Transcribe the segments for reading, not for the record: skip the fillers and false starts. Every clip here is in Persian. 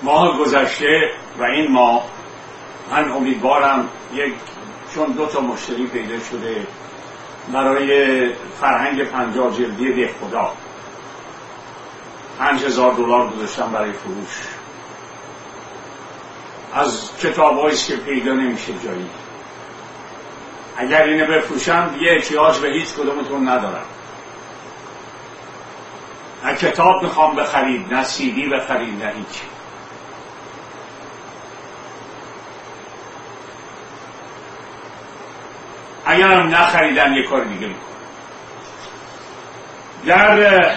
ماه گذشته و این ماه من امیدوارم چون 2 مشتری پیدا شده برای فرهنگ 50 جلدی دهخدا $5,000 گذاشتم برای فروش از کتاب‌هایی که پیدا نمیشه جایی. اگر اینو بفروشم دیگه احتیاج به هیچ کدومتون ندارم. نه کتاب میخوام بخرید، نه CD بخرید، نه هیچ. اگرم نخریدن یه کار دیگه میکنم. در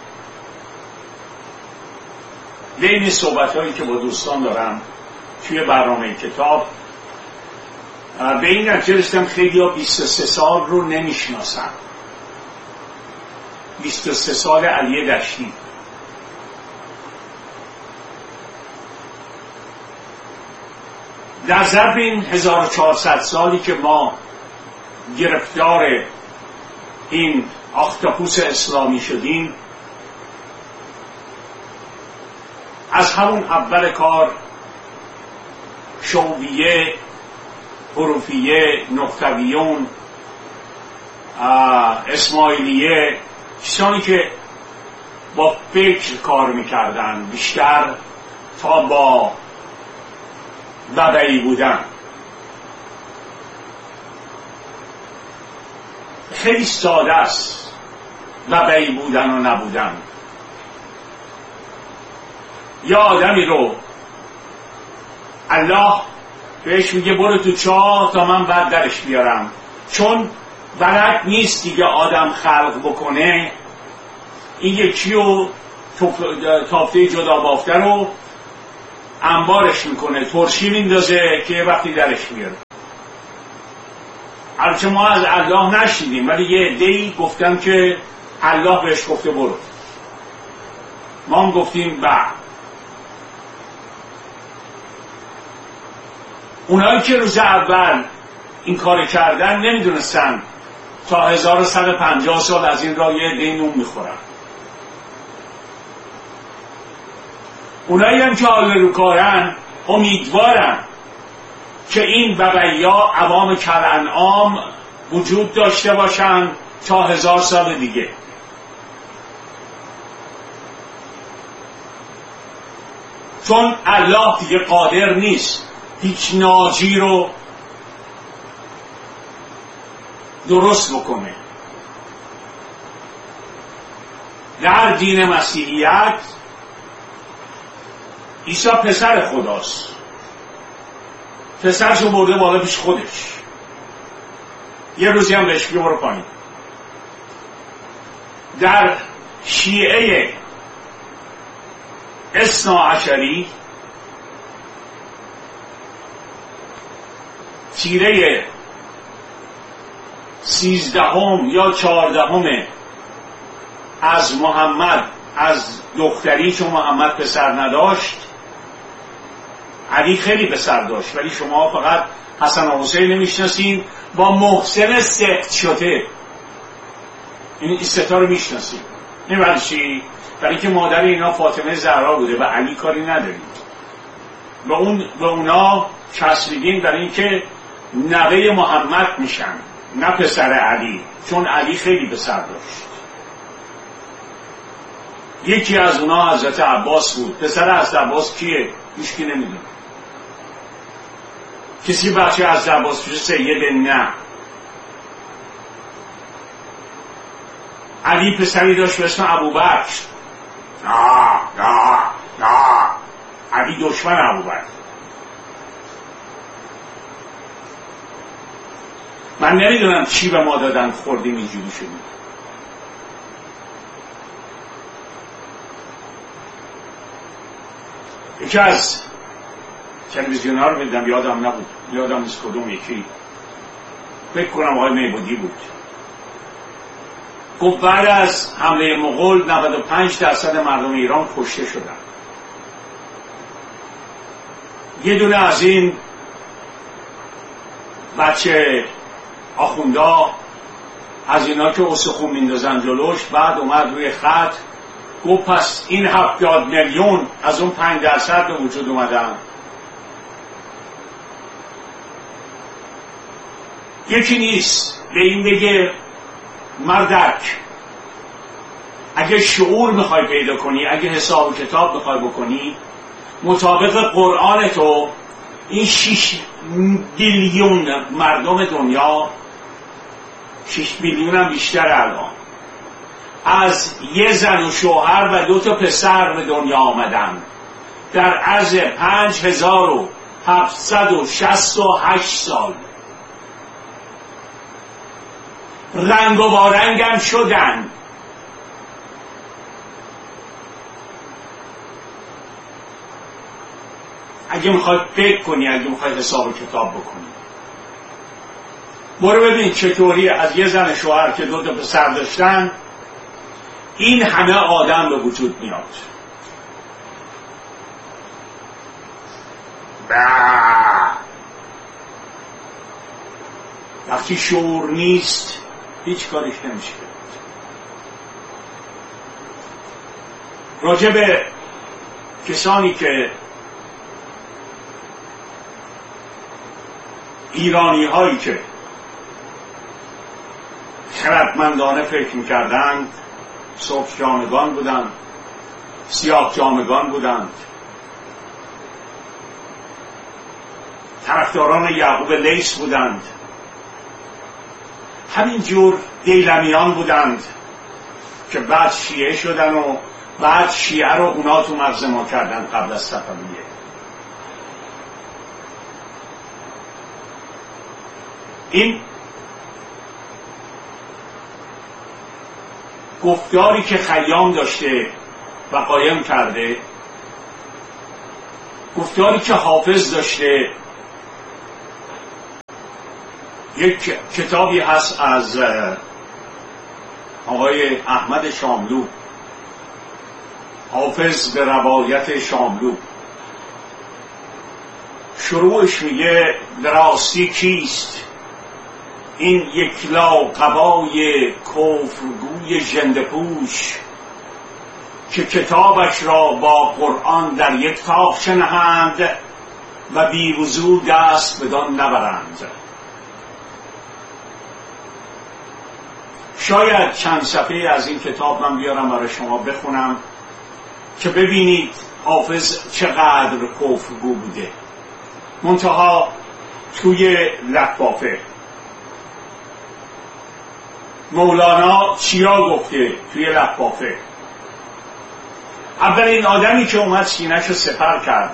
بین صحبت‌هایی که با دوستان دارم توی برنامه کتاب به این نتیجه رسیدم خیلی ها 23 سال رو نمیشناسن. 23 سال علی دشتی. در ظرف این 1400 سالی که ما گرفتار این اختاپوس اسلامی شدیم، از همون اول کار شوبیه، حروفیه، نقطویون، اسماعیلیه، کسانی که با فکر کار میکردن بیشتر تا با بدعی بودن، خیلی ساده است بدعی بودن و نبودن. یا آدمی رو الله بهش میگه برو تو چاه تا من بعد درش بیارم، چون بلد نیست دیگه آدم خلق بکنه، این یکی رو تافته جدا بافته رو انبارش میکنه، ترشی میندازه که وقتی درش میاره. البته ما از الله نشیدیم، ولی یه عده‌ای گفتن که الله بهش گفته برو. ما هم گفتیم بعد. اونایی که روز اول این کار کردن نمیدونستن تا 1150 سال از این راه یه عده‌ای نون میخورن. اونایی هم که حال رو کارن امیدوارن که این بقیا عوام کالانعام وجود داشته باشن تا 1000 سال دیگه. چون الله دیگه قادر نیست هیچ ناجی رو درست بکنه. در دین مسیحیت عیسی پسر خداست، پسرشو برده بالا پیش خودش، یه روزی هم بهش برو پایین. در شیعه اثناعشری تیره 13 یا 14 از محمد، از دختری، چون محمد پسر نداشت، علی خیلی پسر داشت، ولی شما فقط حسن و حسین نمیشناسین، با محسن سقط شده این ستا رو میشناسین. این برای چی؟ برای که مادر اینا فاطمه زهرا بوده و علی کاری نداریم. به اونا چسبیدین برای اینکه نوه محمد میشن، نه پسر علی، چون علی خیلی پسر داشت. یکی از اونا حضرت عباس بود. پسر حضرت عباس کیه؟ هیچکی نمیدونه. کسی بچه حضرت عباس بشه سید؟ نه. علی پسری داشت به اسم ابوبکر. نه علی دشمن ابوبکر. من نمیدونم چی به ما دادن خوردیم اینجوری شدیم. یکی از تلویزیون ها رو دیدم، یادم نبود، یادم نیست کدوم، یکی فکر کنم آقای میبودی بود، گفت بعد از حمله مغول 95% مردم ایران کشته شدن. یه دونه از این بچه آخوندا از اینا که استخون میندازن جلوش، بعد اومد روی خط گفت پس این 70 میلیون از اون 5% به وجود اومدن. یکی نیست به این بگه مردک اگه شعور میخوای پیدا کنی، اگه حساب و کتاب میخوای بکنی، مطابق قرآن تو این 6 بیلیون مردم دنیا، 6 بیلیون هم بیشتر الان، از یه زن و شوهر و 2 تا پسر به دنیا آمدن در عرض 5768 سال. رنگ و بارنگ هم شدن. اگه میخوای فکر کنی، اگه میخوای حساب و کتاب بکنی، برو ببین چطوری از یه زن شوهر که 2 تا پسر داشتن این همه آدم به وجود میاد. وقتی شعور نیست هیچ کاریش نمیشه. راجع به کسانی که ایرانی هایی که خردمندانه فکر میکردند، سرخ جامگان بودند، سیاه جامگان بودند، طرفداران یعقوب لیث بودند، همینجور دیلمیان بودند که بعد شیعه شدن و بعد شیعه رو اونا تو مغز ما کردن قبل از صفویه. این گفتاری که خیام داشته و قایم کرده، گفتاری که حافظ داشته، یک کتابی هست از آقای احمد شاملو، حافظ به روایت شاملو. شروعش میگه راستی کیست این یکلا قبای کفرگوی ژنده‌پوش که کتابش را با قرآن در یک تاقچه نهند و بی وضو دست بدان نبرند. شاید چند صفحه از این کتاب من بیارم برای شما بخونم که ببینید حافظ چقدر کفرگو بوده. منتها توی لفافه مولانا چیا گفته توی لفافه؟ اولین آدمی که اومد سینه‌ش رو سپر کرد،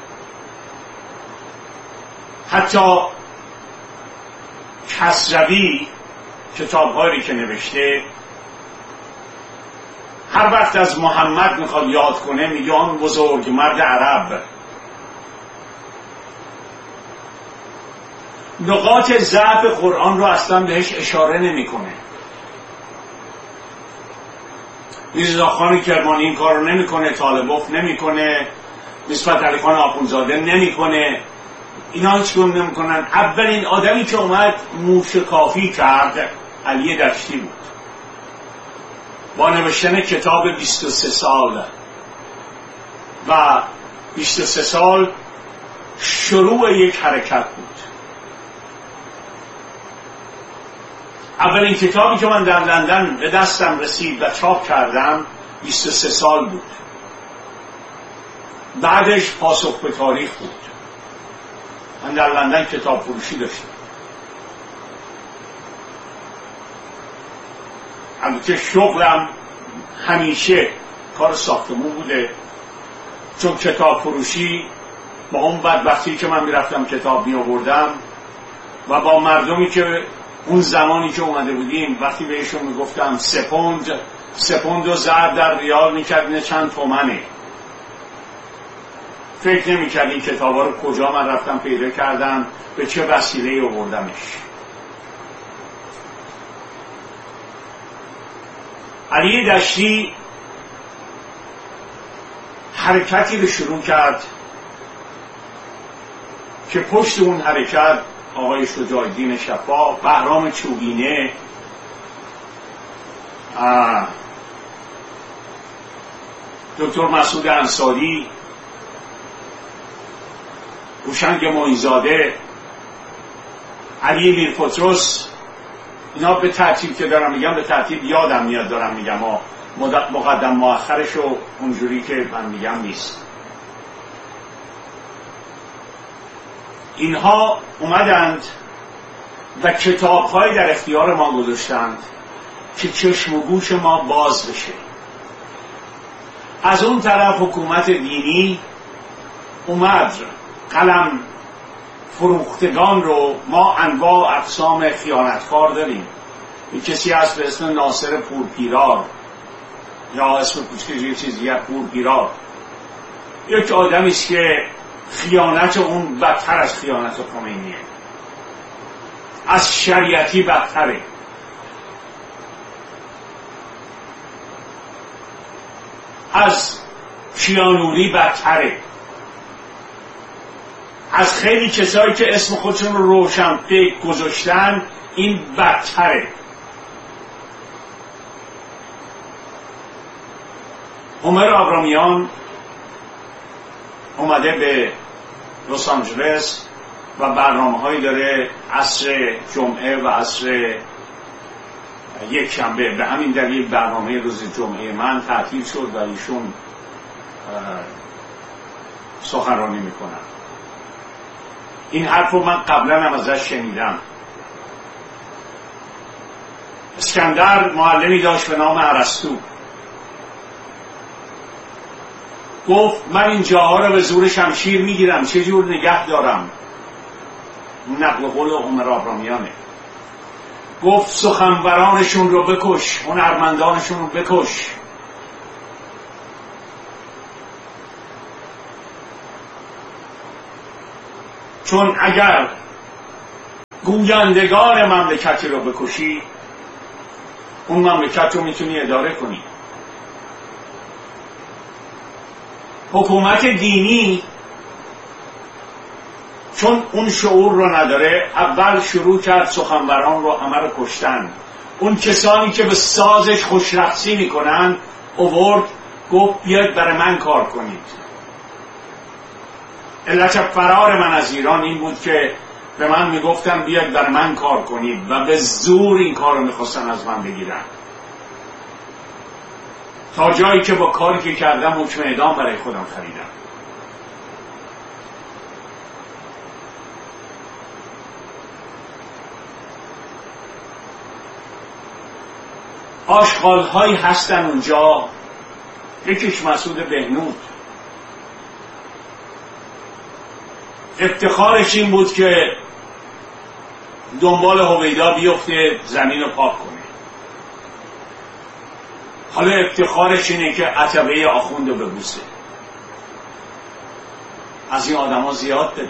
حتی کسروی کتاب‌هایی که نوشته هر وقت از محمد میخواد یاد کنه میگه آن بزرگ مرد عرب. نقاط ضعف قرآن رو اصلا بهش اشاره نمیکنه. میرزاخان کرمانی این کار رو نمیکنه، طالبوف نمیکنه، نسبت علی خان آخوندزاده نمیکنه، اینا هیچ کدوم نمیکنن. اولین آدمی که اومد موشکافی کرد علی دشتی بود با نوشتن کتاب 23 سال و 23 سال شروع یک حرکت بود. اولین کتابی که من در لندن به دستم رسید و چاپ کردم 23 سال بود. بعدش پاسخ به تاریخ بود. من در لندن کتاب فروشی داشتم. البته شغلم همیشه کار ساختمون بوده، چون کتاب فروشی با اون بدبختی که من میرفتم کتاب می آوردم و با مردمی که اون زمانی که اومده بودیم وقتی بهشون میگفتم 3 پوند و ضرب در ریال میکرد اینه چند تومنه، فکر نمیکرد این کتابا رو کجا من رفتم پیدا کردم، به چه وسیله آوردمش. علی دشتی حرکتی رو شروع کرد که پشت اون حرکت آقای شجاع‌الدین شفا، بهرام چوبینه، دکتر مسعود انصاری، هوشنگ معین‌زاده، علی میرپطرس، اینا به ترتیب که دارم میگم، به ترتیب یادم میاد دارم میگم، مقدم مؤخرش و اونجوری که من میگم نیست. اینها اومدند و کتاب‌هایی در اختیار ما گذاشتند که چشم و گوش ما باز بشه. از اون طرف حکومت دینی اومد قلم فروختگان رو، ما انواع اقسام خیانتکار داریم. این کسی هست به اسم ناصر پورپیرار یا اسم کوچکش یه چیزی پورپیرار، یک آدمی است که خیانت اون بدتر از خیانت خمینیه، از شریعتی بدتره. از کیانوری بدتره. از خیلی کسایی که اسم خودشون رو روشنفکر گذاشتن این بدتره. عمر آبرامیان اومده به لس آنجلس و برنامه‌هایی داره عصر جمعه و عصر یک شنبه. به همین دلیل برنامه روز جمعه من تعطیل شد و ایشون سخنرانی میکنن. این حرف رو من قبلا هم ازش شنیدم. اسکندر معلمی داشت به نام ارسطو، گفت من این جاها رو به زور شمشیر میگیرم، چه جور نگه دارم؟ نقل قول عمر آبرامیانه. گفت سخنورانشون رو بکش، هنرمندانشون رو بکش. چون اگر گویندگان مملکتی رو بکشی، اون مملکت رو میتونی اداره کنی. حکومت دینی چون اون شعور رو نداره، اول شروع کرد سخنوران رو همه رو کشتن. اون کسانی که به سازش خوشرقصی میکنن آورد، گفت بیاید برای من کار کنید. علت فرار من از ایران این بود که به من میگفتن بیاید برای من کار کنید و به زور این کار رو میخواستن از من بگیرن، تا جایی که با کاری که کردم حکم اعدام برای خودم خریدم. آشغال‌هایی هستن اونجا، یکیش مسعود بهنود، افتخارش این بود که دنبال هویدا بیفته زمین رو پاک کنه. حالا افتخارش اینه که عتبه آخوند رو ببوسه. از این آدم ها زیاد داریم.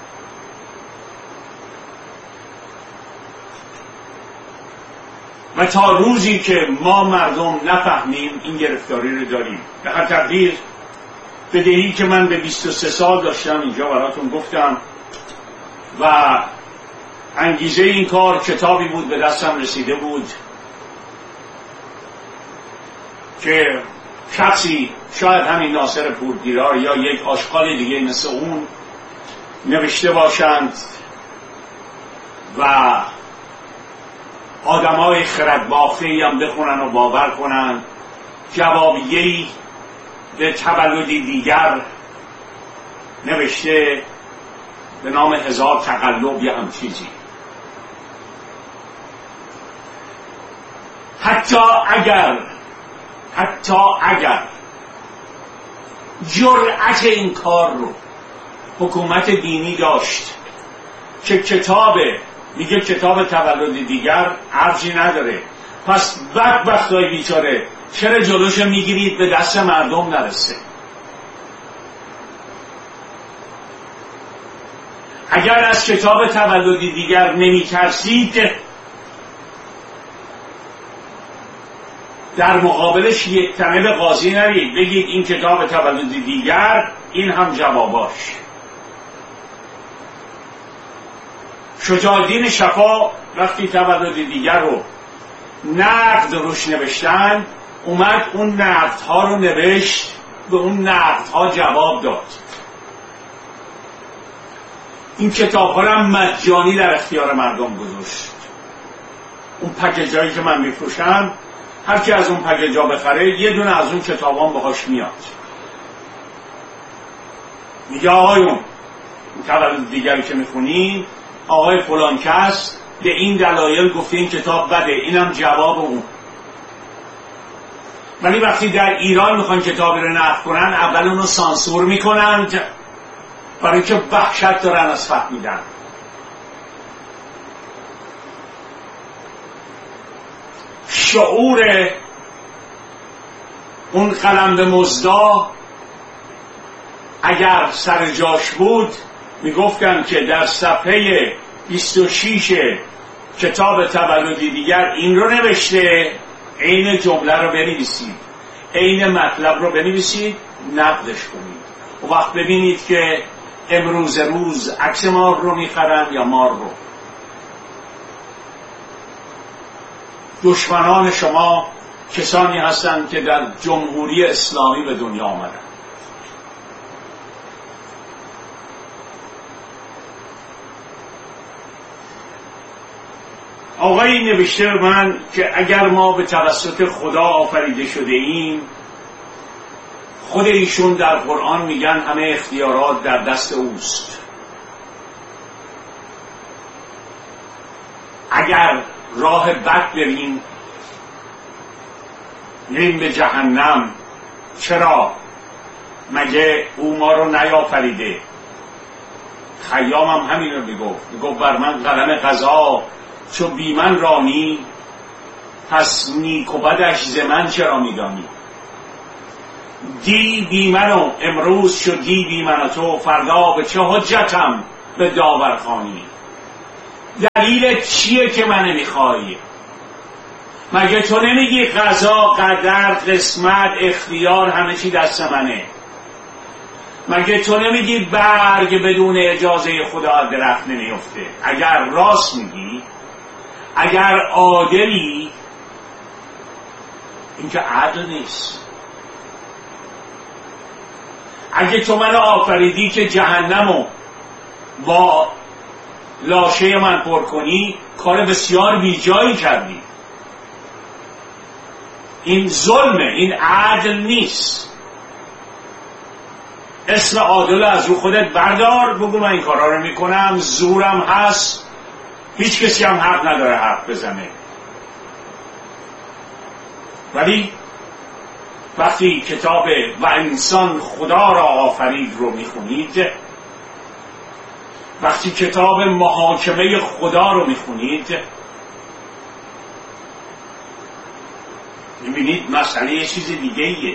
و تا روزی که ما مردم نفهمیم این گرفتاری رو داریم. به هر تقدیر بدهی که من به 23 سال داشتم اینجا براتون گفتم و انگیزه این کار کتابی بود به دستم رسیده بود که شخصی، شاید همین ناصر پورپیرار یا یک آشغال دیگه مثل اون، نوشته باشند و آدمای خردباخته‌ای هم بخونن و باور کنن جوابیه‌ای به تولدی دیگر نوشته به نام 1000 تقلب یا هم چیزی. حتی اگر جرأت این کار رو حکومت دینی داشت که میگه کتاب تولد دیگر ارزی نداره، پس بدبختای بیچاره چرا جلوشو میگیرید به دست مردم نرسه؟ اگر از کتاب تولدی دیگر نمیترسید، در مقابلش یک تنه به قاضی نرید بگید این کتاب تولدی دیگر، این هم جواباش. شجاعالدین شفا وقتی تولدی دیگر رو نقد روش نوشتن، اومد اون نقدها رو نوشت به اون نقدها جواب داد. این کتاب‌ها رو مجانی در اختیار مردم گذاشت. اون پکیجایی که من میفروشم، هر کی از اون پکیجا بخره یه دونه از اون کتابام باهاش میاد. میگه آقایون، تولد دیگری که میخونین آقای فلان کس به این دلایل گفته این کتاب بده، اینم جواب اون. ولی وقتی در ایران میخوان کتابی رو نقد کنن، اول اونو سانسور میکنن برای که وحشت دارن از فهمیدن. شعور اون قلم به مزدا اگر سر جاش بود میگفتن که در صفحه 26 کتاب تولدی دیگر این رو نوشته، عین جمله رو بنویسید، عین مطلب رو بنویسید، نقدش کنید. و وقت ببینید که امروز روز عکس مار رو میخرن یا مار رو. دشمنان شما کسانی هستند که در جمهوری اسلامی به دنیا آمدن. آقایی نوشته من که اگر ما به توسط خدا آفریده شده ایم، خود ایشون در قرآن میگن همه اختیارات در دست اوست. اگر راه بد بریم نیم به جهنم، چرا؟ مگه او ما رو نیافریده؟ خیام هم همین رو میگفت بر من قلم قضا چو بی من رانی، پس نیک و بدش ز من چرا میدانی؟ دی بی من و امروز شدی بی من و تو، فردا به چه حجتم به داورخانی؟ دلیل چیه که من نمیخوایی؟ مگه تو نمیگی قضا، قدر، قسمت، اختیار همه چی دست منه؟ مگه تو نمیگی برگ بدون اجازه خدا درخت نمیفته؟ اگر راست میگی، اگر عادلی، این که عدل نیست. اگه تو منو آفریدی که جهنمو با لاشه من پر کنی، کار بسیار بیجایی کردی. این ظلمه، این عدل نیست. اسم عادل از رو خودت بردار، بگو من این کارا رو میکنم، زورم هست، هیچ کسی هم حق نداره حرف بزنه. ولی وقتی کتاب و انسان خدا را آفرید رو میخونید، وقتی کتاب محاکمه خدا رو میخونید، میبینید مسئله یه چیز دیگه ایه.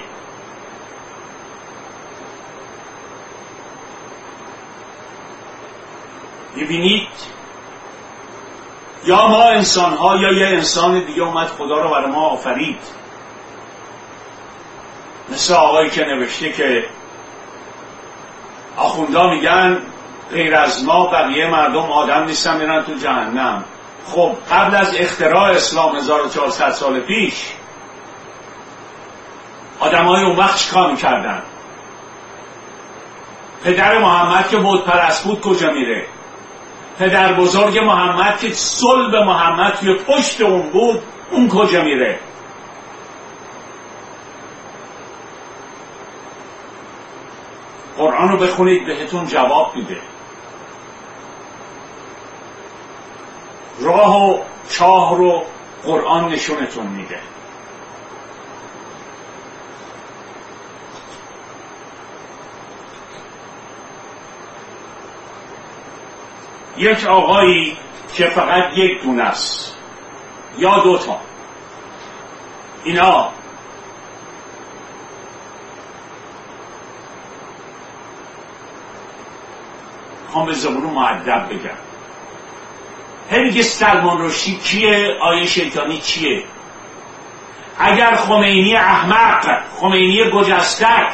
میبینید یا ما انسان ها یا یه انسان دیگه اومد خدا رو برای ما آفرید. مثل آقایی که نوشته که آخوندا میگن غیر از ما بقیه مردم آدم نیستن میرن تو جهنم. خب قبل از اختراع اسلام 1400 سال پیش آدم های اون وقت چیکار میکردن؟ پدر محمد که بت پرست بود کجا میره؟ پدر بزرگ محمد که صلب محمد توی پشت اون بود، اون کجا میره؟ قرآن رو بخونید بهتون جواب میده. راه و چاه رو قرآن نشونتون میده. یک آقایی که فقط یک دونه است یا دوتا، اینا هم به زبون مؤدب بگم. همیگه سلمان رشدی کیه؟ آیه شیطانی چیه؟ اگر خمینی احمق، خمینی گجستک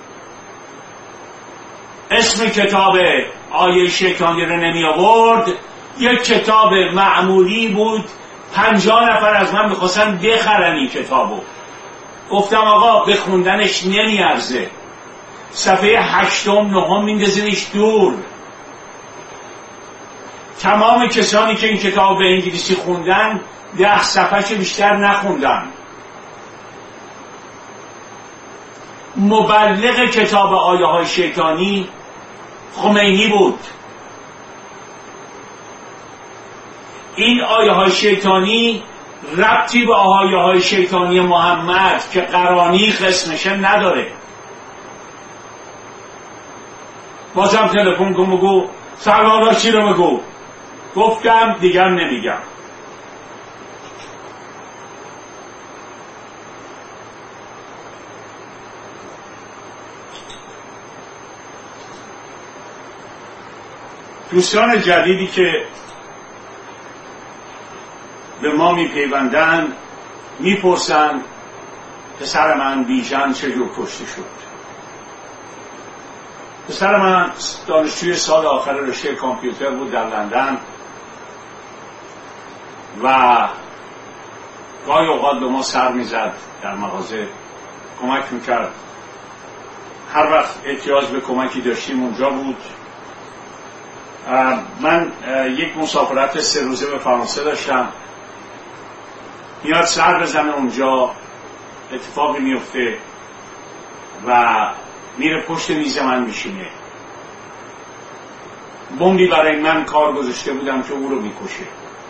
اسم کتاب آیه شیطانی رو نمی آورد، یک کتاب معمولی بود، 50 نفر از من میخواستن بخرن این کتابو. گفتم آقا بخوندنش نمیارزه، صفحه 8 و 9 میندازینش دور. تمام کسانی که این کتاب به انگلیسی خوندن 10 صفحه بیشتر نخوندن. مبلغ کتاب آیه های شیطانی خمینی بود. این آیه های شیطانی ربطی به آیه های شیطانی محمد که قرانی قسمشه نداره. بازم تلفن کن بگو سرگاه چی رو بگو، گفتم دیگر نمیگم. دوستان جدیدی که به ما میپیوندن میپرسن پسر من بیژن چجور کشته شد. پسر من دانشجوی سال آخر رشته کامپیوتر بود در لندن و گاهی اوقات به ما سر میزد، در مغازه کمک میکرد. هر وقت احتیاج به کمکی داشتیم اونجا بود. من یک مسافرت 3 روزه به فرانسه داشتم، میاد سر بزنه اونجا، اتفاقی میفته و میره پشت میز من میشینه. بمبی برای من کار گذاشته بودم که او رو میکشه.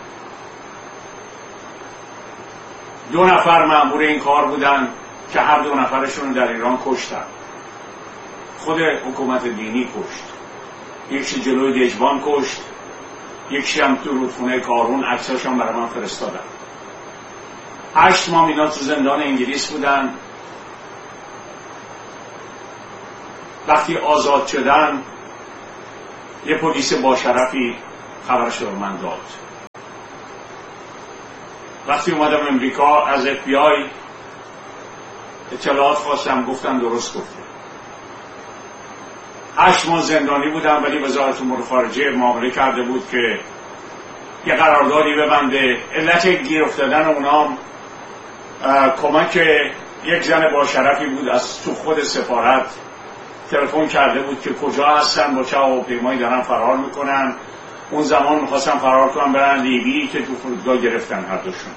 2 نفر مأمور این کار بودن که هر 2 نفرشون در ایران کشتن. خود حکومت دینی کشت. یکیش جلوی دژبان کشت، یکیش هم تو رودخونه کارون. عکساشون برای من فرستادن. 8 ماه اینا تو زندان انگلیس بودن. وقتی آزاد شدن یه پلیس با شرفی خبرش رو من داد. وقتی اومدم امریکا از FBI اطلاعات خواستم، گفتن درست گفته. 8 ماه زندانی بودم، ولی وزارت امور خارجه معامله کرده بود که یه قراردادی ببنده. علت گیر افتادن اونام کمک یک زن با شرفی بود از تو خود سفارت. تلفن کرده بود که کجا هستن، با چه هواپیمایی دارن فرار میکنن. اون زمان میخواستن فرار کنن برن لیبی که تو فرودگاه گرفتن هر دوشون.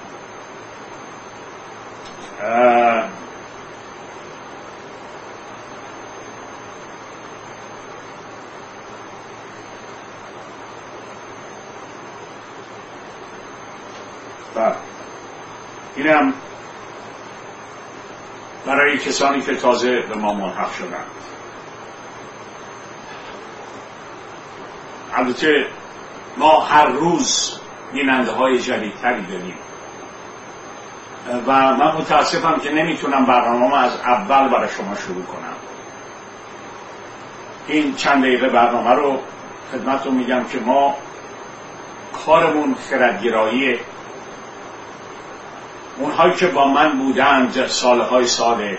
اینم برای کسانی که تازه به ما ملحق شدند. البته ما هر روز بیننده های جدیدتری داریم و من متاسفم که نمیتونم برنامه از اول برای شما شروع کنم. این چند دقیقه برنامه رو خدمتتون میگم که ما کارمون خردگراییه. اونهایی که با من بودند سالهای ساله،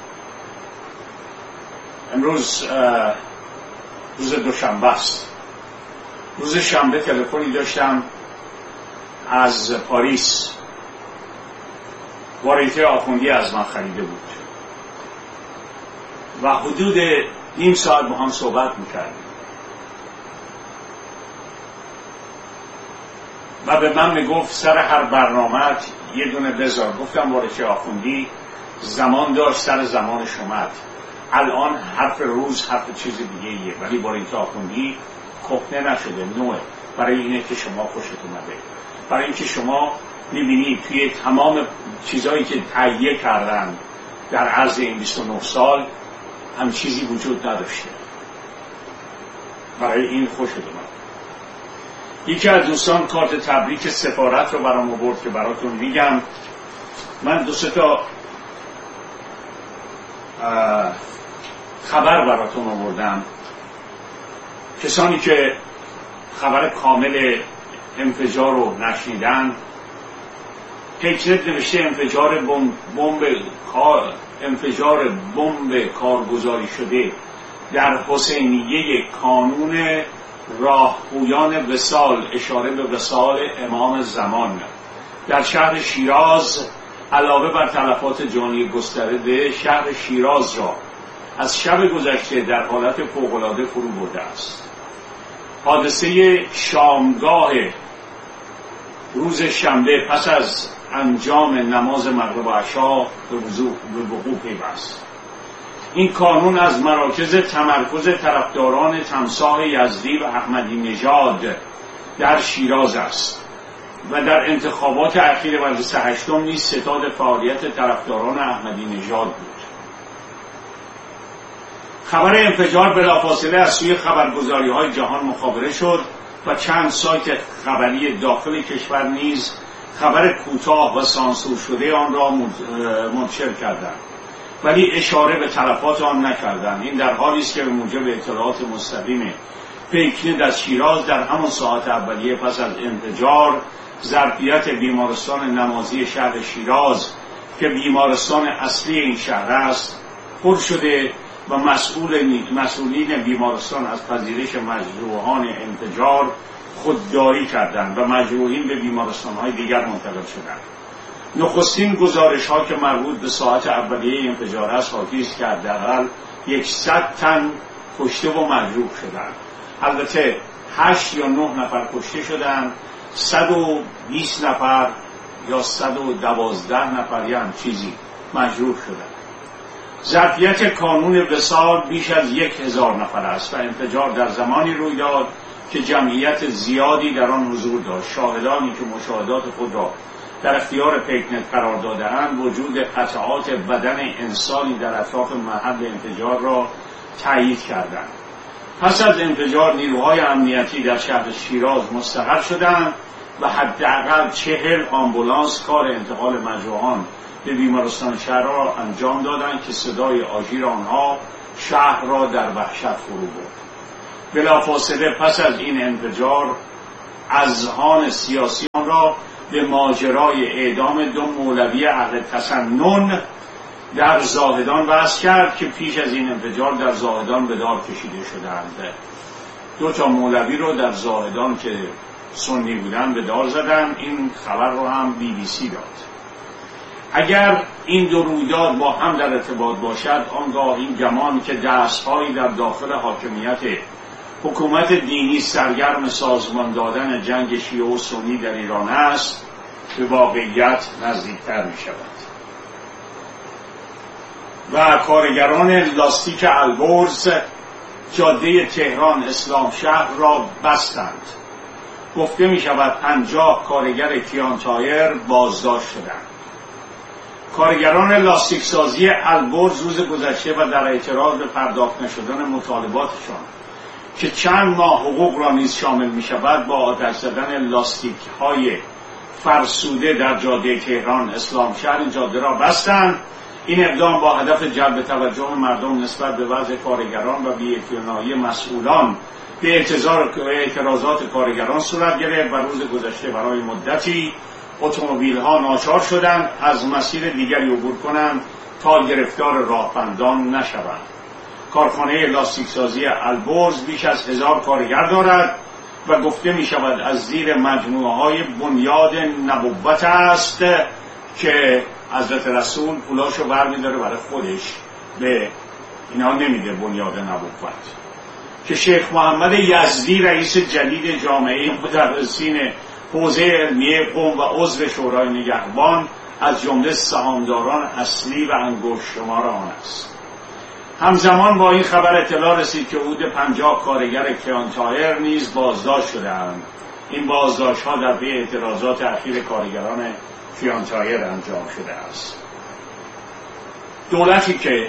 امروز روز دوشنبه است. روز شنبه تلفنی داشتم از پاریس. واریته آخوندی از من خریده بود و حدود نیم ساعت با هم صحبت میکردیم و به من میگفت سر هر برنامه یه دونه بذار. گفتم واریته آخوندی زمان داشت، سر زمانش اومد. الان حرف روز حرف چیز دیگه ایه، ولی واریته آخوندی کهنه نشده، نوعه. برای اینه که شما خوشت اومده، برای اینکه شما میبینید توی تمام چیزایی که تهیه کردن در عرض این 29 سال هم چیزی وجود نداشته. برای این خوشت اومد. یکی از دوستان کارت تبریک سفارت رو برام آورد که براتون میگم. من 2-3 تا خبر براتون آوردم. کسانی که خبر کامل انفجار رو نشنیدن، پیکرت نوشته انفجار بمب کارگزاری شده در حسینیه کانون راهپویان وصال، اشاره به وصال امام زمان در شهر شیراز، علاوه بر تلفات جانی گسترده شهر شیراز را از شب گذشته در حالت فوق‌العاده فرو برده است. حادثه شامگاه روز شنبه پس از انجام نماز مغرب و عشا به وقوع پیوست. این کانون از مراکز تمرکز طرفداران تمساح یزدی و احمدی نژاد در شیراز است و در انتخابات اخیر مجلس هشتم نیز ستاد فعالیت طرفداران احمدی نژاد بود. خبر انفجار بلافاصله از سوی خبرگزاری‌های جهان مخابره شد و چند سایت خبری داخل کشور نیز خبر کوتاه و سانسور شده آن را منتشر کردند، ولی اشاره به تلفات آن نکردند. این در حالی است که به موجب اطلاعات مستقیم پیکنید از شیراز در همان ساعت اولیه پس از انفجار ظرفیت بیمارستان نمازی شهر شیراز که بیمارستان اصلی این شهر است پر شده و مسئولین بیمارستان از پذیرش مجروحان انفجار خودداری کردند و مجروحین به بیمارستان‌های دیگر منتقل شدند. نخستین گزارش‌ها که مربوط به ساعت اولیه انفجار است حاکی است که حداقل 100 تن کشته و مجروح شدند. البته 8 یا 9 نفر کشته شدند، 120 نفر یا 112 نفر یا هم چیزی مجروح شدند. ظرفیت کانون وصال بیش از 1000 نفر است و انفجار در زمانی روی داد که جمعیت زیادی در آن حضور داشت. شاهدانی که مشاهدات خود را در اختیار پیکنت قرار داده‌اند وجود قطعات بدن انسانی در اطراف محل انفجار را تایید کردند. پس از انفجار نیروهای امنیتی در شهر شیراز مستقر شدند و حداقل 40 آمبولانس کار انتقال مجروحان به بیمارستان شهر را انجام دادند که صدای آژیر آنها شهر را در وحشت فرو برد. بلافاصله پس از این انفجار اذهان سیاسیان را به ماجرای اعدام 2 مولوی اهل تسنن در زاهدان وصل کرد که پیش از این انفجار در زاهدان به دار کشیده شدند. 2 مولوی رو در زاهدان که سنی بودن به دار زدن. این خبر رو هم BBC داد. اگر این 2 رویداد با هم در ارتباط باشد، آنگاه این گمان که دستهایی در داخل حاکمیت حکومت دینی سرگرم سازمان دادن جنگ شیعه و سنی در ایران است به واقعیت نزدیکتر می شود. و کارگران لاستیک البرز جاده تهران اسلام شهر را بستند. گفته می شود 50 کارگر کیان تایر بازداشت شدند. کارگران لاستیک سازی البرز روز گذشته و در اعتراض به پرداخت نشدن مطالباتشان که چند ماه حقوق را نیز شامل می شود با آتش زدن لاستیک های فرسوده در جاده تهران اسلام شهر این جاده را بستند. این اقدام با هدف جلب توجه مردم نسبت به وضع کارگران و بی‌اعتنایی مسئولان به اعتراضات کارگران صورت گرفت و روز گذشته برای مدتی اتومبیل ها ناچار شدند از مسیر دیگری عبور کنند تا گرفتار راهبندان نشوند. کارخانه لاستیک سازی البرز بیش از 1000 کارگر دارد و گفته می شود از زیر مجموعه های بنیاد نبوت است که حضرت رسول پولاشو برمی داره برای خودش، به اینا نمیده بنیاد نبوت. که شیخ محمد یزدی رئیس جدید جامعه مدرسین حوزه علمیه قم و عضو شورای نگهبان از جمله سهامداران اصلی و انگشت شمار آن است. همزمان با این خبر اطلاع رسید که حدود 50 کارگر کیان تایر نیز بازداشت شده‌اند. این بازداشت‌ها در پی اعتراضات اخیر کارگران کیان تایر انجام شده است. دولتی که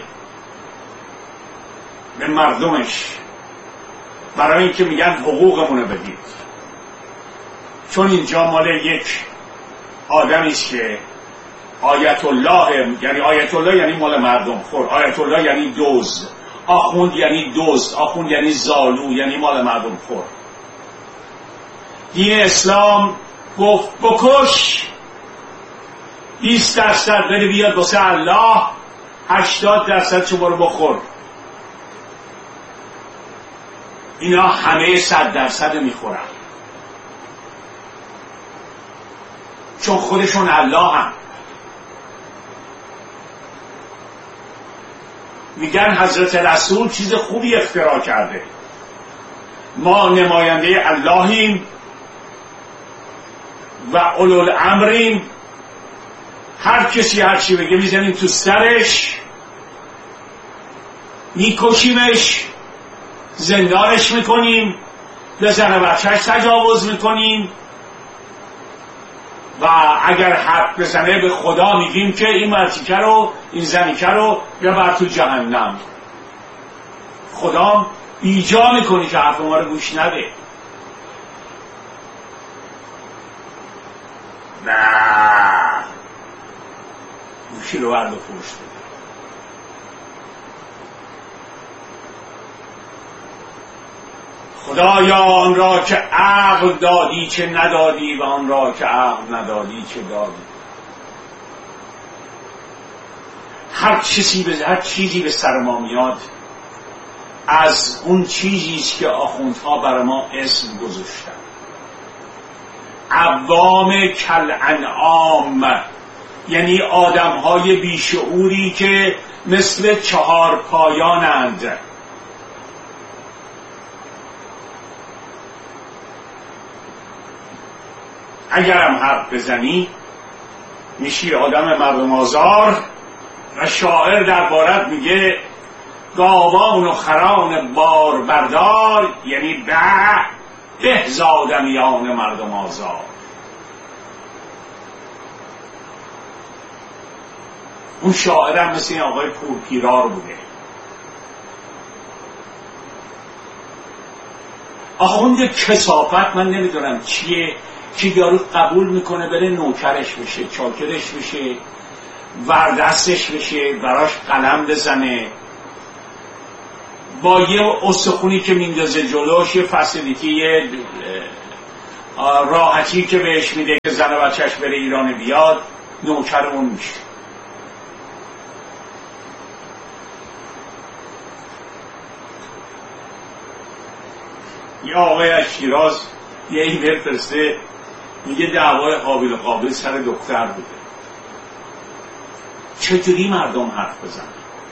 به مردمش برای اینکه میگن حقوقمونو بدید، چون اینجا مال یک آدمی است که آیت الله، یعنی آیت الله یعنی مال مردم خور، آیت الله یعنی دزد، آخوند یعنی دزد، آخوند یعنی زالو، یعنی مال مردم خور. دین اسلام گفت بکش، 20% بده بیاد واسه الله، 80% چه برو بخور. اینا همه 100% میخورن، چون خودشون الله هم. میگن حضرت رسول چیز خوبی اختراع کرده. ما نماینده اللهیم و اولوالامریم، هر کسی هر چی بگه میزنیم تو سرش، میکشیمش، زندانش میکنیم، به زن بچهش تجاوز میکنیم و اگر حق بزنه به خدا میگیم که این مرتیکه رو، این زنیکه رو ببر تو جهنم. خدا بیجا میکنی که حرف ما رو گوش نده. نه، گوشی رو برد و فروش بده. خدایا آن را که عقل دادی چه ندادی و آن را که عقل ندادی چه دادی. هر چیزی به سر ما میاد از اون چیزیست که آخوندها برای ما اسم گذاشتن. عوام کالانعام، یعنی آدمهای بیشعوری که مثل چهار پایانند. اگرم حرف بزنی میشی آدم مردم آزار و شاعر دربارت میگه گاوان و خران بار بردار، یعنی به زادمیان مردم آزار. اون شاعرم مثل این آقای پورپیرار بوده. آخوند کثافت من نمیدونم چیه که یارو قبول میکنه بره نوکرش بشه، چاکرش بشه، وردستش بشه، براش قلم بزنه، با یه استخونی که میندازه جلوش، یه فسیلیتی، یه راحتی که بهش میده که زن و بچهش بره ایران بیاد، نوکر اون میشه. یه آقای از شیراز یه ایمیل فرسته میگه دعوای قابل و قابل سر دختر بوده. چطوری مردم حرف بزنن؟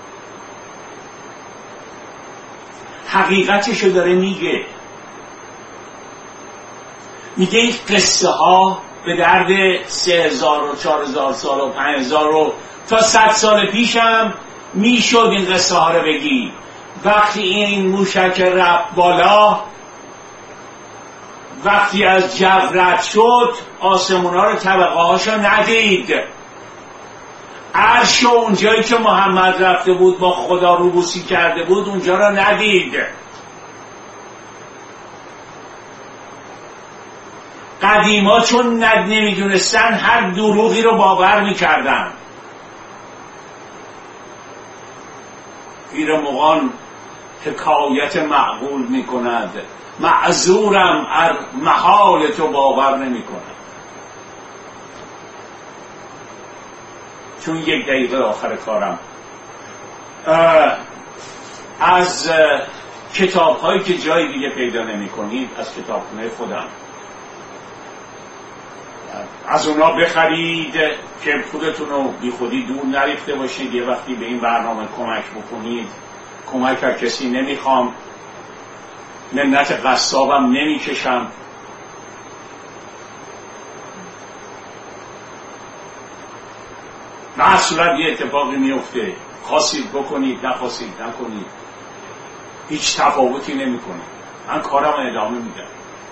حقیقتشو داره میگه این قصه ها به درد 3000 و 4000 سال و 5000 و تا 100 سال پیشم میشد این قصه ها رو بگی. وقتی این موشک رفت بالا، وقتی از جو رد شد، آسمون ها رو طبقه هاشو ندید. عرش اونجایی که محمد رفته بود با خدا روبوسی کرده بود اونجا رو ندید. قدیما چون نمیدونستن هر دروغی رو باور میکردن. پیر مغان حکایت معقول میکند، معذورم ار محال تو باور نمیکند. چون 1 دقیقه آخر کارم، از کتاب هایی که جای دیگه پیدا نمی کنید، از کتابخونه خودم، از اونا بخرید که خودتون رو بی خودی دور نریخته باشید. یه وقتی به این برنامه کمک بکنید. کمک از کسی نمیخوام، منت قصابم نمیکشم. به هر صورت یه اتفاقی میفته، خواستید بکنید، نخواستید نکنید، هیچ تفاوتی نمیکنه. من کارم ادامه میدم.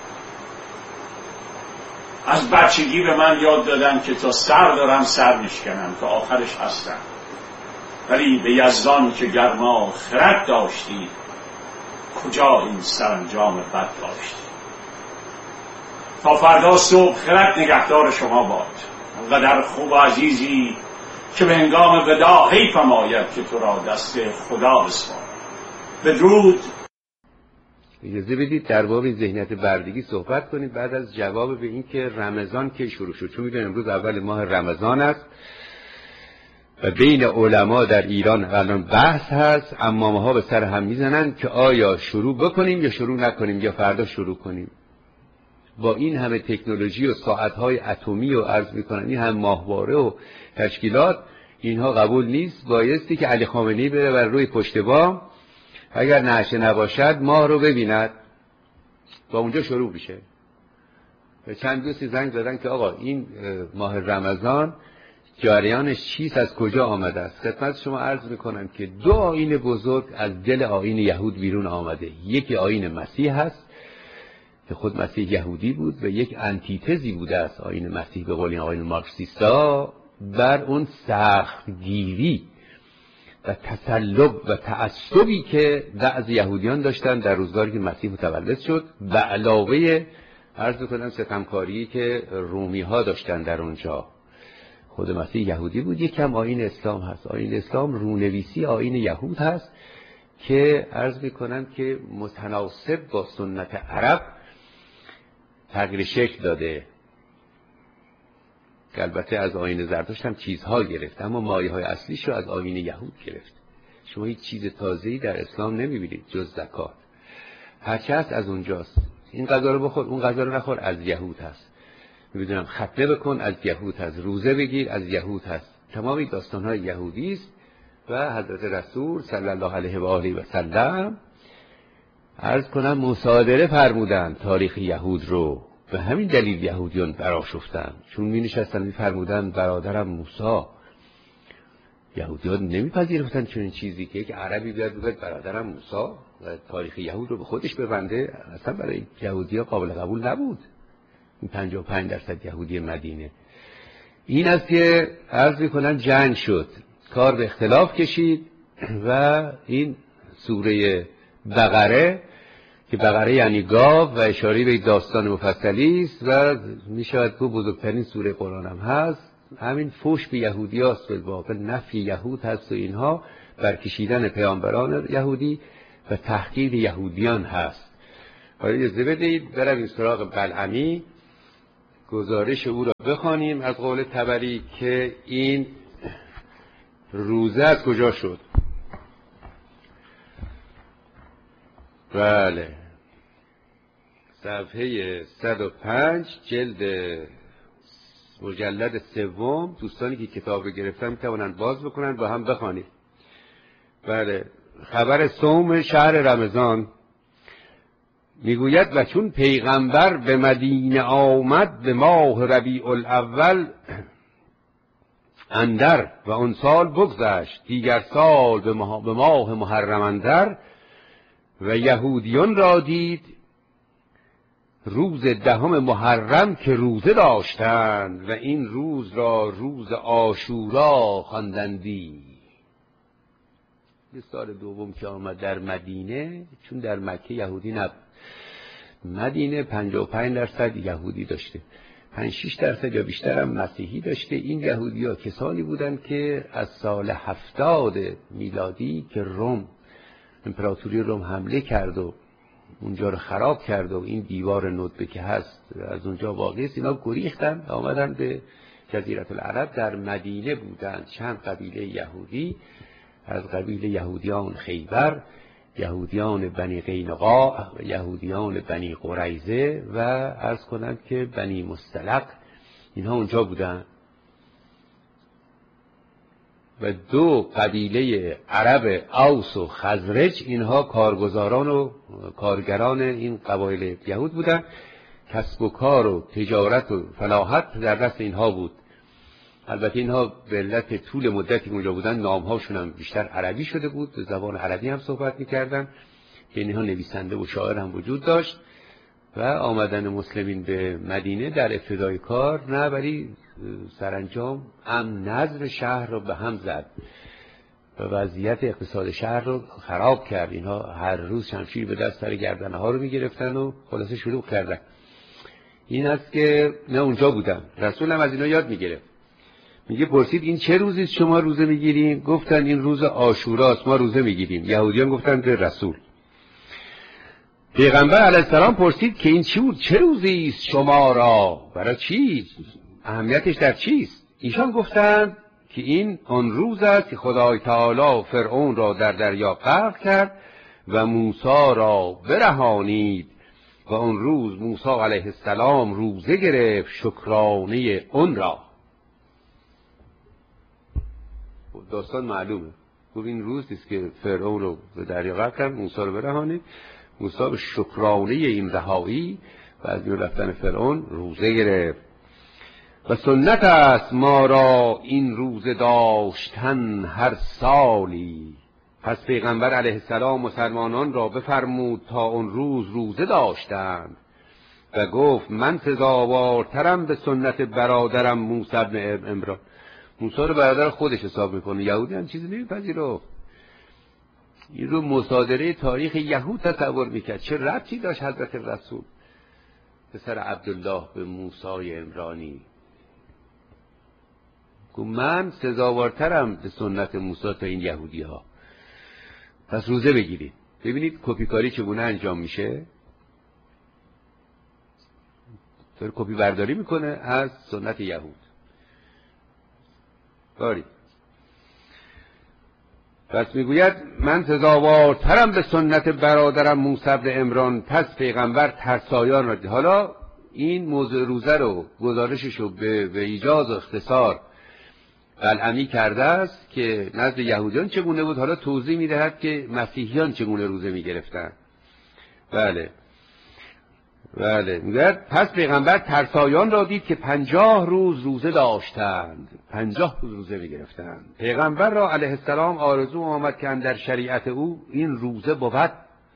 از بچگی به من یاد دادن که تا سر دارم سر میشکنم، تا آخرش هستم. ولی به یزدان که گرما خرد داشتی، کجا این سرانجام بد داشتی. تا فردا صبح خرد نگهدار شما باد. اونقدر خوب و عزیزی که به هنگام ودا حیفم آید که تو را دست خدا بسپارم. بدرود. اجازه بدید در باب این ذهنیت بردگی صحبت کنیم بعد از جواب به این که رمضان کی شروع شد. چون میدونیم امروز اول ماه رمضان است و بین علما در ایران الان بحث هست، امامه ها به سر هم میزنن که آیا شروع بکنیم یا شروع نکنیم یا فردا شروع کنیم. با این همه تکنولوژی و ساعتهای اتمی و عرض میکنن این هم ماهواره و تشکیلات، اینها قبول نیست، بایستی که علی خامنه‌ای بره بر روی پشت بام، اگر نعشه نباشد ماه رو ببیند. با اونجا شروع میشه. چند دوستی زنگ زدن که آقا این ماه رمضان جریانش چیست، از کجا آمده است؟ خدمت شما عرض میکنم که دو آیین بزرگ از دل آیین یهود بیرون آمده. یکی آیین مسیح هست که خود مسیح یهودی بود و یک انتیتزی بوده است آیین مسیح به قول آیین مارکسیستا بر اون سختگیری و تسلب و تعصبی که بعضی یهودیان داشتن در روزگاری که مسیح متولد شد، به علاوه عرض کنم ستمکاری که رومی ها داشتن در اونجا. خود مسیح یهودی بود. یکم آیین اسلام هست. آیین اسلام رونویسی آیین یهود هست که عرض میکنم که متناسب با سنت عرب تغییر شکل داده. البته از آیین زرتشت هم چیزها گرفت، اما مایه های اصلیش رو از آیین یهود گرفت. شما هیچ چیز تازه‌ای در اسلام نمیبینید جز زکات. هرچه هست از اونجاست. این غذا رو بخور، اون غذا رو نخور، از یهود هست. میدونم ختنه بکن، از یهود هست. روزه بگیر، از یهود هست. تمام این داستان‌های یهودی است و حضرت رسول صلی الله علیه و آله و سلم عرض کنم مصادره فرمودن تاریخ یهود رو. به همین دلیل یهودیان برآشفتن، چون می نشستن می فرمودن برادرم موسی. یهودیان نمیپذیرفتن چنین چیزی که یک عربی بیاد بگه برادرم موسی و تاریخ یهود رو به خودش ببنده. اصلا برای یهودی‌ها قابل قبول نبود. این 55% یهودی مدینه. این است که عرض می‌کنن جنگ شد، کار به اختلاف کشید و این سوره بقره که بقره یعنی گاو و اشاره به داستان مفصلی است و میشود که بزرگترین سوره قرآن هم هست. همین فوش به یهودی هست، به واقع نفی یهود هست و اینها برکشیدن پیامبران یهودی و تحقیر یهودیان هست. حالا اجازه بدهید برویم سراغ بلعمی، گزارش او را بخوانیم از قول طبری که این روزه از کجا شد. بله، صفحه 105 جلد مجلد سوم. دوستانی که کتاب رو گرفتن میتوانند باز بکنند با هم بخوانید. بله، خبر صوم شهر رمضان میگوید و چون پیغمبر به مدینه آمد به ماه ربیع الاول اندر و آن سال بگذشت، دیگر سال به ماه محرم اندر و یهودیان را دید روز 10 محرم که روزه داشتند و این روز را روز عاشورا خواندندی. سال دوم که آمد در مدینه، چون در مکه یهودی نبود، مدینه 55% یهودی داشته، 5-6% یا بیشتر هم مسیحی داشته. این یهودی ها کسانی بودند که از سال 70 میلادی که روم، امپراتوری روم حمله کرد و اونجا رو خراب کرد و این دیوار ندبه که هست از اونجا واقعی است، اینا گریختن و آمدن به جزیره العرب. در مدینه بودند چند قبیله یهودی، از قبیله یهودیان خیبر، یهودیان بنی قینقاع و یهودیان بنی قریظه و عرض کنم که بنی مستلق، اینها اونجا بودن. و 2 قبیله عرب اوس و خزرج، اینها کارگزاران و کارگران این قبایل یهود بودن. کسب و کار و تجارت و فلاحت در دست اینها بود. البته اینها به علت طول مدتی اونجا بودن نامهاشون هم بیشتر عربی شده بود، به زبان عربی هم صحبت میکردن که اینها نویسنده و شاعر هم وجود داشت. و آمدن مسلمین به مدینه در ابتدای کار نه، ولی سرانجام نظم شهر رو به هم زد و وضعیت اقتصاد شهر رو خراب کرد. اینها هر روز شمشیر به دست سر گردنه ها رو میگرفتن و خلاصه شروع کردن. این است که نه اونجا بودن. رسول هم از اینا یاد میگرفت. میگه پرسید این چه روزی شما روزه میگیرین؟ گفتن این روز عاشوراست، ما روزه میگیریم. یهودیان گفتن به رسول. پیغمبر علیه السلام پرسید که این چی بود؟ چه روزی است شما را؟ برای چی؟ اهمیتش در چیست؟ ایشان گفتند که این آن روز است که خدای تعالی فرعون را در دریا غرق کرد و موسی را برهانید و آن روز موسی علیه السلام روزه گرفت شکرانه اون را. داستان معلومه. گفت این روز است که فرعون رو به دریا غرق کرد، موسی رو برهانید. موسی به شکرانه این رهایی و از میان رفتن فرعون روزه گرفت. و سنت است ما را این روزه داشتن هر سالی. پس پیغمبر علیه السلام مسلمانان را بفرمود تا اون روز روزه داشتند و گفت من سزاوارترم به سنت برادرم موسی بن عمران. موسی رو برادر خودش حساب میکنه. یهودی هم چیزی نمیپذیره. این رو مصادره تاریخ یهود تصور میکرد. چه ربطی داشت حضرت رسول پسر عبدالله به موسی عمرانی؟ گفت من سزاوارترم به سنت موسی تا این یهودی ها. پس روزه بگیرید. ببینید کپی کاری چگونه انجام میشه. طور کپی برداری میکنه از سنت یهود. باری پس میگوید من سزاوارترم به سنت برادرم موسی بن عمران. پس پیغمبر ترسایان را دید. حالا این موضوع روزه رو گزارشش رو به ایجاز و اختصار بلعمی کرده است که نزد یهودیان چگونه بود. حالا توضیح میدهد که مسیحیان چگونه روزه میگرفتن. بله میگوید پس پیغمبر ترسایان را دید که 50 روز روزه داشتند، 50 روز روزه میگرفتند. پیغمبر را علیه السلام آرزو آمد که در شریعت او این روزه بود.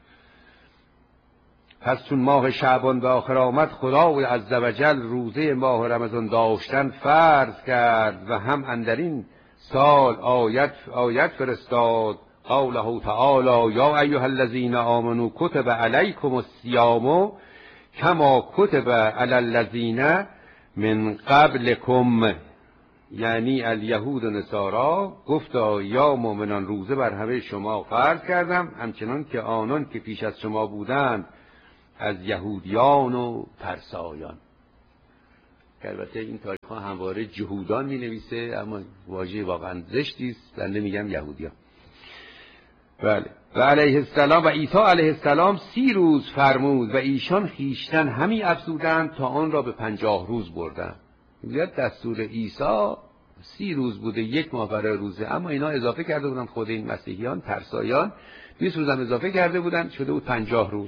پس چون ماه شعبان به آخر آمد خدای عزوجل روزه ماه رمضان داشتن فرض کرد و هم اندرین سال آیت فرستاد قوله تعالی یا ایها الذین آمنوا کتب علیکم الصیام کما کتب علی الذین من قبلکم. یعنی الیهود و نصارا گفتا یا مؤمنان روزه بر همه شما فرض کردم همچنان که آنان که پیش از شما بودند از یهودیان و پرسایان. البته این تاریخ ها همواره جهودان می نویسه اما واژه واقعا زشتی است. بنده میگم یهودیان. بله. و علیه السلام و عیسی علیه السلام 30 روز فرمود و ایشان خیشتن همی افزودند تا آن را به 50 روز بردند. میگوید دستور عیسی 30 روز بوده، 1 ماه برای روزه، اما اینا اضافه کرده بودن. خود این مسیحیان ترسایان 20 روز هم اضافه کرده بودن، شده بود 50 روز.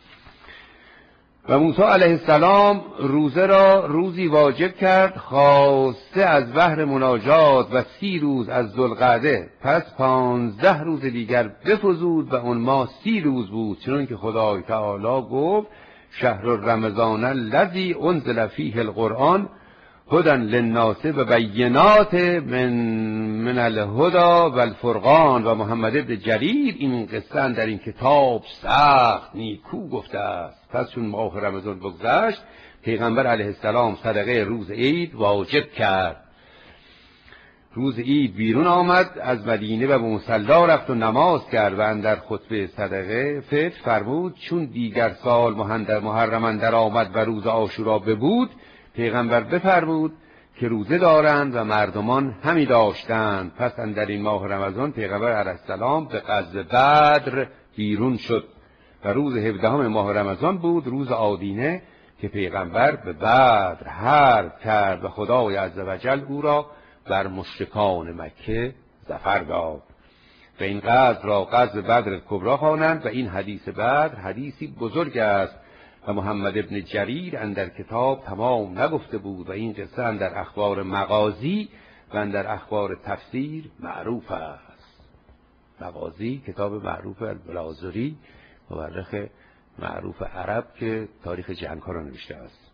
و موسی علیه السلام روزه را روزی واجب کرد خاصه از بحر مناجات و 30 روز از ذوالقعده. پس 15 روز دیگر بفزود و اون ماه 30 روز بود، چون که خدای تعالی گفت شهر رمضان الذی انزل فیه القرآن هدی للناس و بینات من الهدی و الفرقان. و محمد بن جریر این قصه در این کتاب سخت نیکو گفته است. پس چون ماه رمضان بگذشت پیغمبر علیه السلام صدقه روز عید واجب کرد. روز عید بیرون آمد از مدینه و به مصلی رفت و نماز کرد و اندر خطبه صدقه فطر فرمود چون دیگر سال محرم اندر آمد و روز عاشورا ببود پیغمبر بفرمود که روزه دارند و مردمان همی داشتند. پس اندر این ماه رمضان پیغمبر علیه السلام به غزوه بدر بیرون شد و روز 17 ماه رمضان بود، روز آدینه که پیغمبر به بدر حرب کرد و خدای عزوجل او را بر مشرکان مکه ظفر داد. و این غزوه را غزوه بدر کبری خوانند و این حدیث بدر حدیثی بزرگ است و محمد ابن جریر اندر کتاب تمام نگفته بود و این قصه اندر اخبار مغازی و اندر اخبار تفسیر معروف است. مغازی کتاب معروف البلازری مورخ معروف عرب که تاریخ جنگ ها را نوشته است.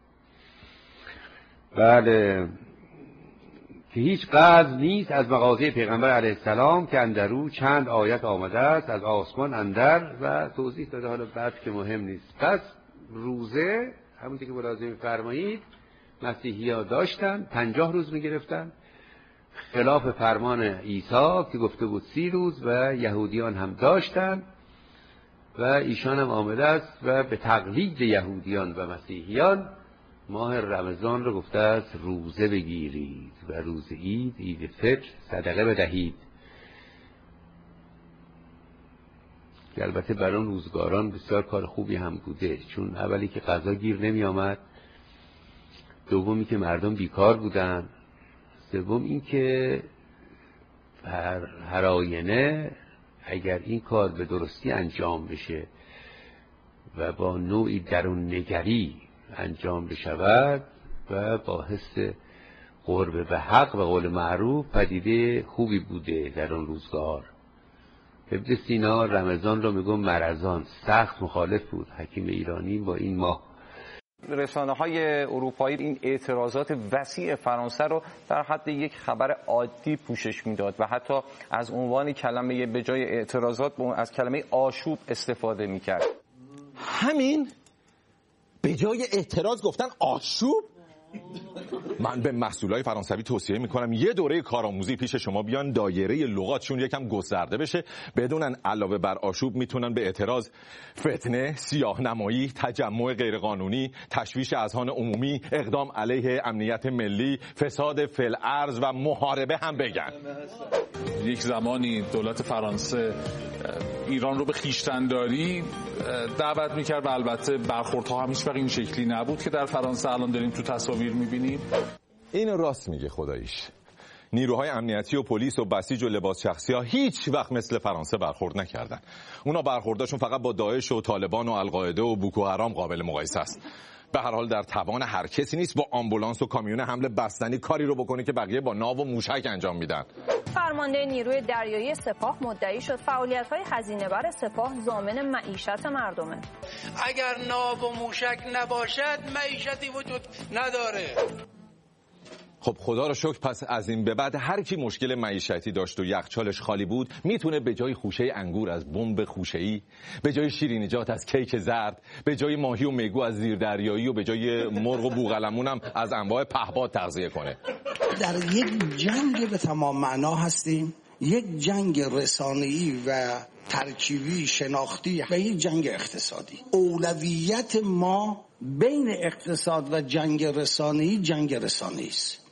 بله که هیچ غزو نیست از مغازه پیغمبر علیه السلام که اندرو چند آیت آمده است از آسمان اندر و توضیح داده. حالا بعد که مهم نیست. پس روزه همونطور که ملاحظه فرمایید مسیحی‌ها داشتن 50 روز می‌گرفتن خلاف فرمان عیسی که گفته بود 30 روز و یهودیان هم داشتن و ایشان هم آمده است و به تقلید یهودیان و مسیحیان ماه رمضان رو گفته است روزه بگیرید و روز عید، عید فطر صدقه بدهید. که البته برای اون روزگاران بسیار کار خوبی هم بوده، چون اولی که غذا گیر نمی آمد، دومی که مردم بیکار بودن، سوم این که هر آینه اگر این کار به درستی انجام بشه و با نوعی درون نگری انجام بشود و با حس قرب به حق و قول معروف، پدیده خوبی بوده در اون روزگار. ابن سینا رمضان رو میگم مرضان، سخت مخالف بود حکیم ایرانی با این ماه. رسانه‌های اروپایی این اعتراضات وسیع فرانسه رو در حد یک خبر عادی پوشش میداد و حتی از عنوان کلمه به جای اعتراضات از کلمه آشوب استفاده میکرد. همین به جای اعتراض گفتن آشوب. من به محصولای فرانسوی توصیه میکنم یه دوره کارآموزی پیش شما بیان، دایره لغاتشون یکم گسترده بشه، بدونن علاوه بر آشوب میتونن به اعتراض فتنه، سیاه‌نمایی، تجمع غیرقانونی، تشویش اذهان عمومی، اقدام علیه امنیت ملی، فساد فی الارض و محاربه هم بگن. یک زمانی دولت فرانسه ایران رو به خویشتن‌داری دعوت میکرد و البته برخوردها هم هیچ وقت این شکلی نبود که در فرانسه الان داریم تو تصاویر میبینیم. اینو راست میگه خداییش. نیروهای امنیتی و پلیس و بسیج و لباس شخصی ها هیچ وقت مثل فرانسه برخورد نکردن. اونا برخورداشون فقط با داعش و طالبان و القاعده و بوکو حرام قابل مقایسه است. به هر حال در توان هر کسی نیست با آمبولانس و کامیون حمله بستنی کاری رو بکنه که بقیه با ناو و موشک انجام میدن. فرمانده نیروی دریایی سپاه مدعی شد فعالیت‌های هزینه‌بر سپاه ضامن معیشت مردمه. اگر ناو و موشک نباشد معیشتی وجود نداره. خب خدا رو شکر، پس از این به بعد هر کی مشکل معیشتی داشت و یخچالش خالی بود میتونه به جای خوشه انگور از بمب خوشه‌ای، به جای شیرینیجات از کیک زرد، به جای ماهی و میگو از زیردریایی و به جای مرغ و بوقلمون هم از انواع پهپاد تغذیه کنه. در یک جنگ به تمام معنا هستیم، یک جنگ رسانه‌ای و ترکیبی شناختی و یک جنگ اقتصادی. اولویت ما بین اقتصاد و جنگ رسانه‌ای جنگ رسانه‌ای است.